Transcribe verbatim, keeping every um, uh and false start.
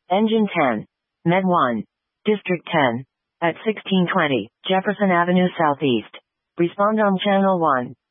Engine ten. Med one. District ten. At sixteen twenty, Jefferson Avenue Southeast. Respond on Channel one.